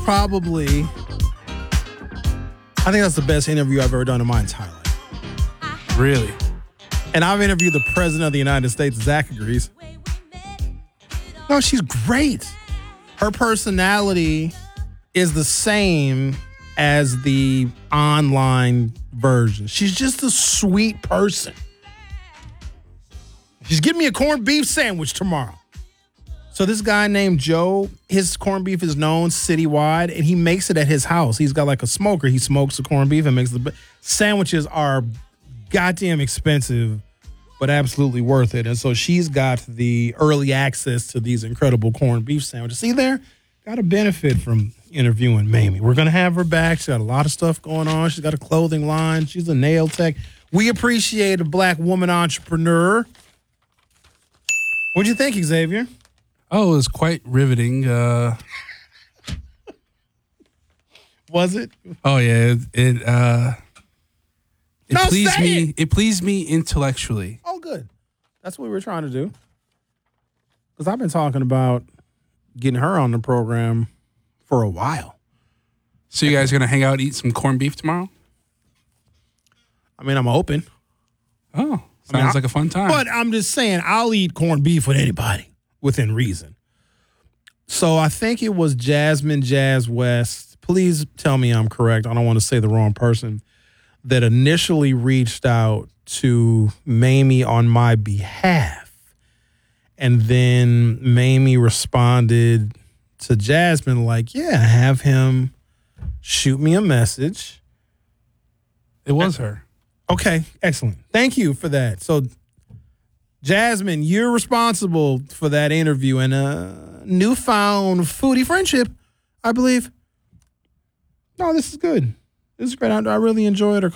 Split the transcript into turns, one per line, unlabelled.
probably, I think that's the best interview I've ever done in my entire life.
Really?
And I've interviewed the President of the United States. Zach agrees. No, she's great. Her personality is the same as the online version. She's just a sweet person. She's getting me a corned beef sandwich tomorrow. So this guy named Joe, his corned beef is known citywide, and he makes it at his house. He's got like a smoker. He smokes the corned beef and makes the sandwiches are goddamn expensive, but absolutely worth it. And so she's got the early access to these incredible corned beef sandwiches. See there? Got a benefit from interviewing Mamie. We're going to have her back. She's got a lot of stuff going on. She's got a clothing line. She's a nail tech. We appreciate a black woman entrepreneur. What'd you think, Xavier?
Oh, it was quite riveting.
Was it?
Oh yeah, it
No,
pleased
say
me.
it.
It pleased me intellectually.
Oh, good. That's what we were trying to do. Because I've been talking about getting her on the program for a while.
So you guys gonna hang out, eat some corned beef tomorrow?
I mean, I'm open.
Oh, sounds like a fun time.
But I'm just saying, I'll eat corned beef with anybody within reason. So I think it was Jasmine Jazz West. Please tell me I'm correct. I don't want to say the wrong person. That initially reached out to Mamie on my behalf. And then Mamie responded to Jasmine like, yeah, have him shoot me a message.
It was her.
Okay, excellent. Thank you for that. So, Jasmine, you're responsible for that interview and a newfound foodie friendship, I believe. No, this is good. This is great. I really enjoyed